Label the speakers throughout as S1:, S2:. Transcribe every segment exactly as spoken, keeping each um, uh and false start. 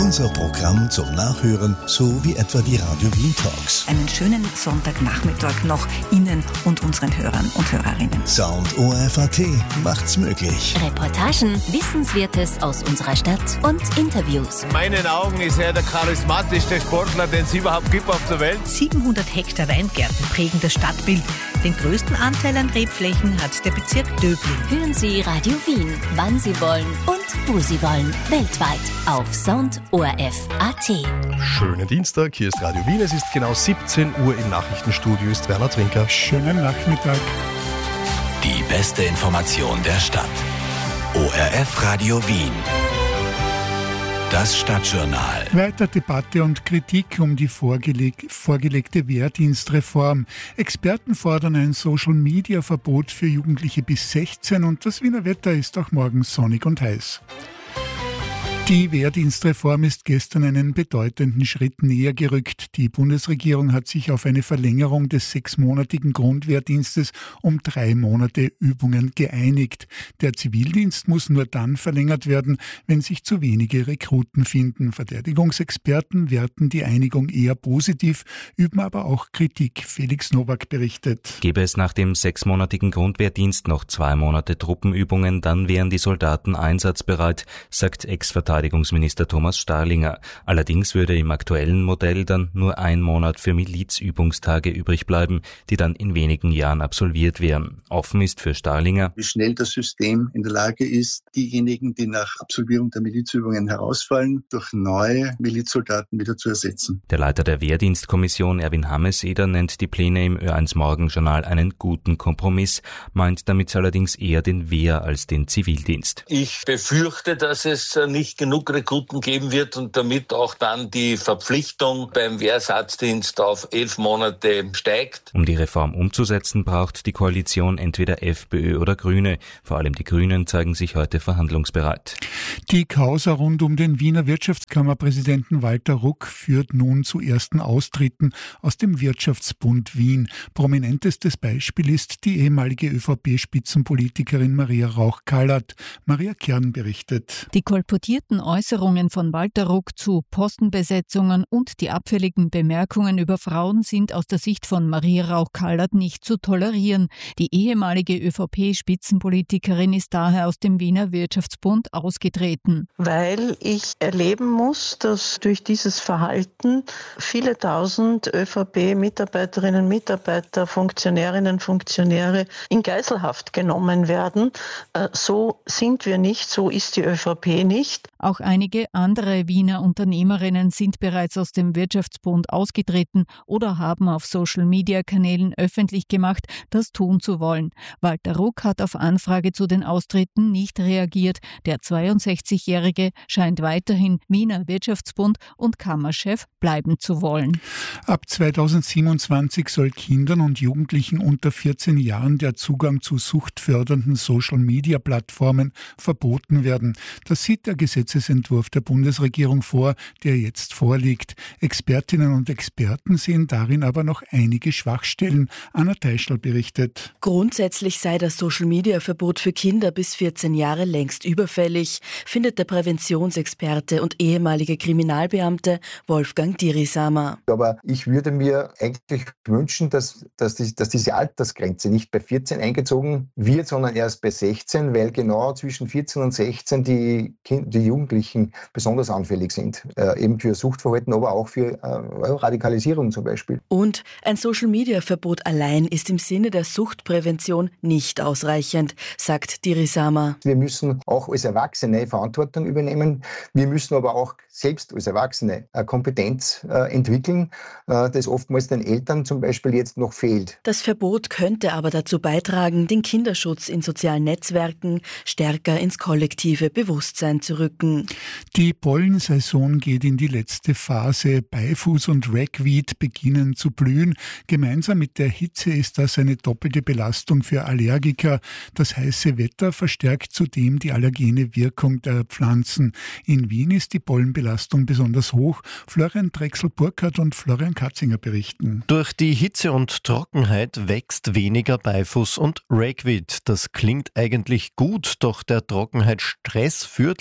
S1: Unser Programm zum Nachhören, so wie etwa die Radio Wien Talks.
S2: Einen schönen Sonntagnachmittag noch Ihnen und unseren Hörern und Hörerinnen.
S1: Sound O R F A T macht's möglich.
S3: Reportagen, Wissenswertes aus unserer Stadt und Interviews.
S4: In meinen Augen ist er der charismatischste Sportler, den es überhaupt gibt auf der Welt.
S2: siebenhundert Hektar Weingärten prägen das Stadtbild. Den größten Anteil an Rebflächen hat der Bezirk Döbling.
S3: Hören Sie Radio Wien, wann Sie wollen und wo Sie wollen. Weltweit auf Sound O R F A T.
S5: Schönen Dienstag, hier ist Radio Wien. Es ist genau siebzehn Uhr, im Nachrichtenstudio ist Werner Trinker.
S6: Schönen Nachmittag.
S1: Die beste Information der Stadt. O R F Radio Wien. Das Stadtjournal.
S6: Weiter Debatte und Kritik um die vorgeleg- vorgelegte Wehrdienstreform. Experten fordern ein Social-Media-Verbot für Jugendliche bis sechzehn und das Wiener Wetter ist auch morgen sonnig und heiß. Die Wehrdienstreform ist gestern einen bedeutenden Schritt näher gerückt. Die Bundesregierung hat sich auf eine Verlängerung des sechsmonatigen Grundwehrdienstes um drei Monate Übungen geeinigt. Der Zivildienst muss nur dann verlängert werden, wenn sich zu wenige Rekruten finden. Verteidigungsexperten werten die Einigung eher positiv, üben aber auch Kritik. Felix Nowak berichtet.
S7: Gäbe es nach dem sechsmonatigen Grundwehrdienst noch zwei Monate Truppenübungen, dann wären die Soldaten einsatzbereit, sagt Ex-Verteidigungsminister Verteidigungsminister Thomas Starlinger. Allerdings würde im aktuellen Modell dann nur ein Monat für Milizübungstage übrig bleiben, die dann in wenigen Jahren absolviert wären. Offen ist für Starlinger,
S8: wie schnell das System in der Lage ist, diejenigen, die nach Absolvierung der Milizübungen herausfallen, durch neue Milizsoldaten wieder zu ersetzen.
S7: Der Leiter der Wehrdienstkommission, Erwin Hameseder, nennt die Pläne im Ö eins Morgenjournal einen guten Kompromiss, meint damit allerdings eher den Wehr- als den Zivildienst.
S4: Ich befürchte, dass es nicht genug Rekruten geben wird und damit auch dann die Verpflichtung beim Wehrersatzdienst auf elf Monate steigt.
S7: Um die Reform umzusetzen, braucht die Koalition entweder FPÖ oder Grüne. Vor allem die Grünen zeigen sich heute verhandlungsbereit.
S6: Die Causa rund um den Wiener Wirtschaftskammerpräsidenten Walter Ruck führt nun zu ersten Austritten aus dem Wirtschaftsbund Wien. Prominentestes Beispiel ist die ehemalige ÖVP-Spitzenpolitikerin Maria Rauch-Kallert. Maria Kern berichtet.
S9: Die kolportierten Äußerungen von Walter Ruck zu Postenbesetzungen und die abfälligen Bemerkungen über Frauen sind aus der Sicht von Maria Rauch-Kallert nicht zu tolerieren. Die ehemalige ÖVP-Spitzenpolitikerin ist daher aus dem Wiener Wirtschaftsbund ausgetreten.
S10: Weil ich erleben muss, dass durch dieses Verhalten viele tausend ÖVP-Mitarbeiterinnen, Mitarbeiter, Funktionärinnen, Funktionäre in Geiselhaft genommen werden. So sind wir nicht, so ist die ÖVP nicht.
S9: Auch einige andere Wiener Unternehmerinnen sind bereits aus dem Wirtschaftsbund ausgetreten oder haben auf Social-Media-Kanälen öffentlich gemacht, das tun zu wollen. Walter Ruck hat auf Anfrage zu den Austritten nicht reagiert. Der zweiundsechzigjährige scheint weiterhin Wiener Wirtschaftsbund und Kammerchef bleiben zu wollen.
S6: Ab zweitausendsiebenundzwanzig soll Kindern und Jugendlichen unter vierzehn Jahren der Zugang zu suchtfördernden Social-Media-Plattformen verboten werden. Das sieht der Gesetzesentwurf der Bundesregierung vor, der jetzt vorliegt. Expertinnen und Experten sehen darin aber noch einige Schwachstellen. Anna Teichel berichtet.
S11: Grundsätzlich sei das Social-Media-Verbot für Kinder bis vierzehn Jahre längst überfällig, findet der Präventionsexperte und ehemalige Kriminalbeamte Wolfgang Dirisamer.
S12: Aber ich würde mir eigentlich wünschen, dass, dass, die, dass diese Altersgrenze nicht bei vierzehn eingezogen wird, sondern erst bei sechzehn, weil genau zwischen vierzehn und sechzehn die, kind, die Jugendlichen besonders anfällig sind. Äh, eben für Suchtverhalten, aber auch für äh, Radikalisierung zum Beispiel.
S11: Und ein Social-Media-Verbot allein ist im Sinne der Suchtprävention nicht ausreichend, sagt Dirisamer.
S12: Wir müssen auch als Erwachsene Verantwortung übernehmen. Wir müssen aber auch selbst als Erwachsene eine Kompetenz äh, entwickeln, äh, das oftmals den Eltern zum Beispiel jetzt noch fehlt.
S11: Das Verbot könnte aber dazu beitragen, den Kinderschutz in sozialen Netzwerken stärker ins kollektive Bewusstsein zu rücken.
S6: Die Pollensaison geht in die letzte Phase. Beifuß und Ragweed beginnen zu blühen. Gemeinsam mit der Hitze ist das eine doppelte Belastung für Allergiker. Das heiße Wetter verstärkt zudem die allergene Wirkung der Pflanzen. In Wien ist die Pollenbelastung besonders hoch. Florian Drechsel-Burkhardt und Florian Katzinger berichten.
S5: Durch die Hitze und Trockenheit wächst weniger Beifuß und Ragweed. Das klingt eigentlich gut, doch der Trockenheitsstress führt laut dem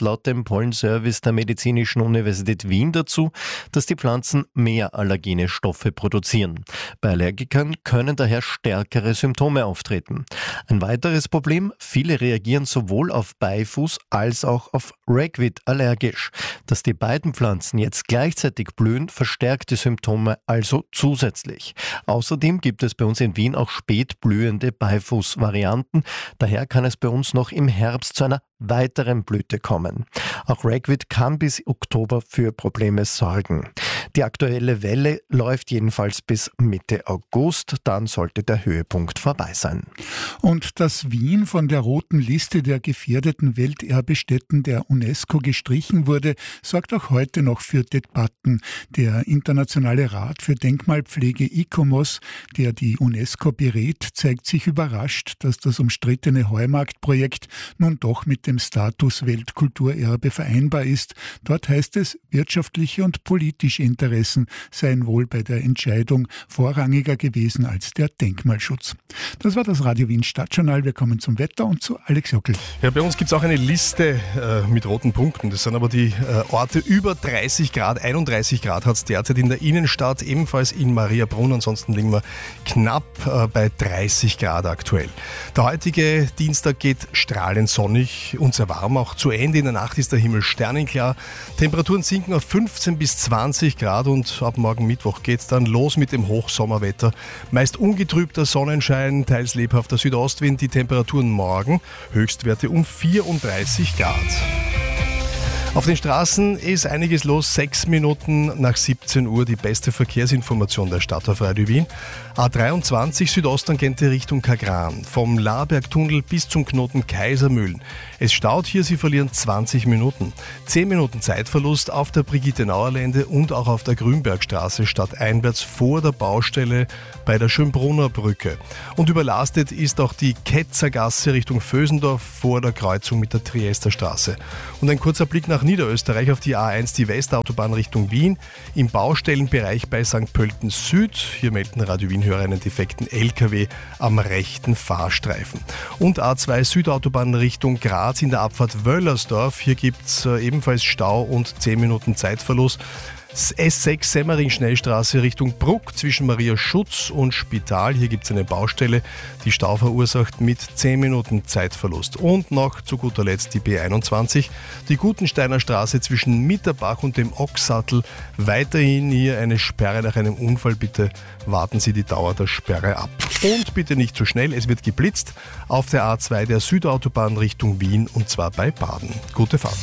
S5: Pollenservice der Medizinischen Universität Wien dazu, dass die Pflanzen mehr allergene Stoffe produzieren. Bei Allergikern können daher stärkere Symptome auftreten. Ein weiteres Problem: viele reagieren sowohl auf Beifuß als auch auf Ragweed allergisch. Dass die beiden Pflanzen jetzt gleichzeitig blühen, verstärkt die Symptome also zusätzlich. Außerdem gibt es bei uns in Wien auch spät blühende Beifußvarianten. Daher kann es bei uns noch im Herbst zu einer weiteren Blüte kommen. Auch Ragweed kann bis Oktober für Probleme sorgen. Die aktuelle Welle läuft jedenfalls bis Mitte August, dann sollte der Höhepunkt vorbei sein.
S6: Und dass Wien von der roten Liste der gefährdeten Welterbestätten der UNESCO gestrichen wurde, sorgt auch heute noch für Debatten. Der Internationale Rat für Denkmalpflege I C O M O S, der die UNESCO berät, zeigt sich überrascht, dass das umstrittene Heumarktprojekt nun doch mit dem Status Weltkulturerbe vereinbar ist. Dort heißt es, wirtschaftliche und politische Interessen seien wohl bei der Entscheidung vorrangiger gewesen als der Denkmalschutz. Das war das Radio Wien Stadtjournal. Wir kommen zum Wetter und zu Alex Jockel.
S5: Ja, bei uns gibt es auch eine Liste äh, mit roten Punkten. Das sind aber die äh, Orte über dreißig Grad. einunddreißig Grad hat es derzeit in der Innenstadt, ebenfalls in Mariabrunn. Ansonsten liegen wir knapp äh, bei dreißig Grad aktuell. Der heutige Dienstag geht strahlend sonnig und sehr warm. Auch zu Ende in der Nacht ist der Himmel sternenklar. Temperaturen sinken auf fünfzehn bis zwanzig Grad und ab morgen Mittwoch geht es dann los mit dem Hochsommerwetter. Meist ungetrübter Sonnenschein, teils lebhafter Südostwind. Die Temperaturen morgen Höchstwerte um vierunddreißig Grad. Auf den Straßen ist einiges los. Sechs Minuten nach siebzehn Uhr die beste Verkehrsinformation der Stadt auf Radio Wien. A dreiundzwanzig Südosttangente Richtung Kagran. Vom Labergtunnel bis zum Knoten Kaisermühlen. Es staut hier, Sie verlieren zwanzig Minuten. zehn Minuten Zeitverlust auf der Brigitte-Nauer-Lände und auch auf der Grünbergstraße stadteinwärts vor der Baustelle bei der Schönbrunner Brücke. Und überlastet ist auch die Ketzergasse Richtung Vösendorf vor der Kreuzung mit der Triesterstraße. Und ein kurzer Blick nach Niederösterreich auf die A eins, die Westautobahn Richtung Wien, im Baustellenbereich bei Sankt Pölten Süd. Hier melden Radio Wien-Hörer einen defekten L K W am rechten Fahrstreifen. Und A zwei Südautobahn Richtung Graz in der Abfahrt Wöllersdorf. Hier gibt es äh, ebenfalls Stau und zehn Minuten Zeitverlust. S sechs Semmering-Schnellstraße Richtung Bruck zwischen Maria Schutz und Spital. Hier gibt es eine Baustelle, die Stau verursacht mit zehn Minuten Zeitverlust. Und noch zu guter Letzt die B einundzwanzig, die Gutensteiner Straße zwischen Mitterbach und dem Ochsattel. Weiterhin hier eine Sperre nach einem Unfall. Bitte warten Sie die Dauer der Sperre ab. Und bitte nicht zu schnell, es wird geblitzt auf der A zwei der Südautobahn Richtung Wien und zwar bei Baden. Gute Fahrt.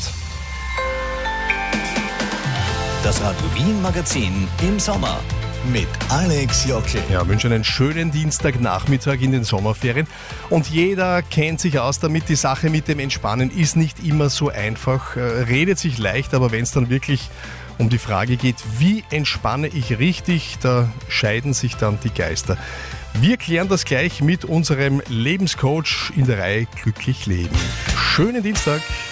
S1: Das Radio Wien Magazin im Sommer mit Alex Jockel.
S5: Ja, wünsche einen schönen Dienstagnachmittag in den Sommerferien. Und jeder kennt sich aus damit, die Sache mit dem Entspannen ist nicht immer so einfach. Redet sich leicht, aber wenn es dann wirklich um die Frage geht, wie entspanne ich richtig, da scheiden sich dann die Geister. Wir klären das gleich mit unserem Lebenscoach in der Reihe Glücklich Leben. Schönen Dienstag.